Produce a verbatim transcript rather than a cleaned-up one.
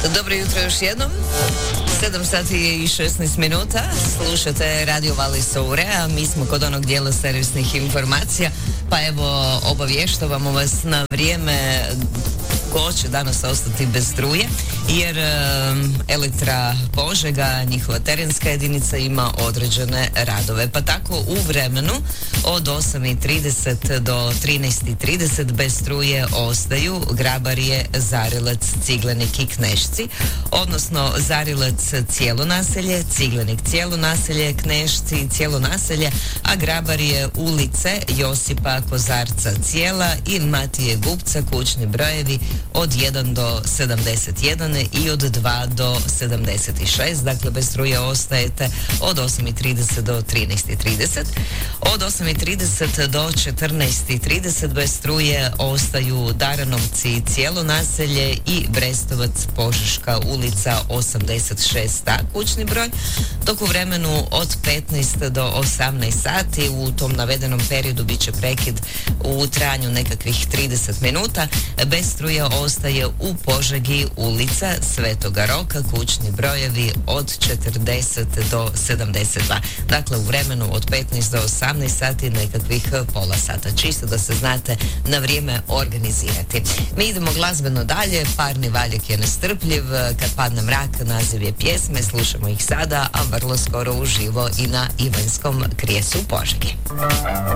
Dobro jutro još jednom. sedam sati i šesnaest minuta. Slušate Radio Vali Soure, a mi smo kod onog dijela servisnih informacija. Pa evo, obavještavamo vas na vrijeme ko će danas ostati bez struje, jer um, Elektra Požega, njihova terenska jedinica, ima određene radove. Pa tako u vremenu od osam i trideset do trinaest i trideset bez struje ostaju Grabarije, Zarilac, Ciglenik i Knešci, odnosno Zarilac cijelo naselje, Ciglenik cijelo naselje, Knešci cijelo naselje, a Grabarije ulice Josipa Kozarca cijela i Matije Gupca kućni brojevi od jedan do sedamdeset jedan i od dva do sedamdeset šest. Dakle, bez struje ostajete od osam i trideset do trinaest i trideset. Od osam i trideset do četrnaest i trideset bez struje ostaju Daranovci cijelo naselje i Brestovac, Požeška ulica osamdeset šest a kućni broj, dok u vremenu od petnaest do osamnaest sati u tom navedenom periodu bit će prekid u trajanju nekakvih trideset minuta. Bez struje ostaje u Požegi ulica Svetoga Roka, kućni brojevi od četrdeset do sedamdeset dva. Dakle, u vremenu od petnaest do osamnaest sati nekakvih pola sata. Čisto da se znate na vrijeme organizirati. Mi idemo glazbeno dalje. Parni valjak je nestrpljiv. Kad padne mrak, naziv je pjesme. Slušamo ih sada, a vrlo skoro uživo i na Ivanjskom krijesu u Požegi.